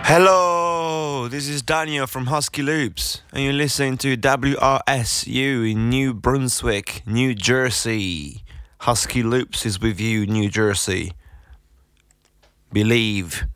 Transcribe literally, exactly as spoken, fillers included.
Hello, this is Daniel from Husky Loops, and you're listening to W R S U in New Brunswick, New Jersey. Husky Loops is with you, New Jersey. Believe.